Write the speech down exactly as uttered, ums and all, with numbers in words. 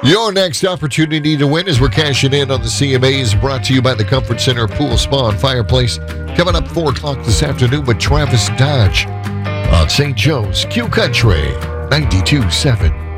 Your next opportunity to win as we're cashing in on the C M As, brought to you by the Comfort Center Pool Spa and Fireplace. Coming up four o'clock this afternoon with Travis Dodge on Saint Joe's Q Country ninety-two point seven.